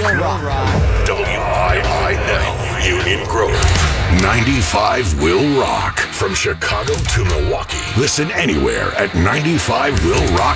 WIIL Union Grove. 95 Will Rock. From Chicago to Milwaukee. Listen anywhere at 95willrock.com.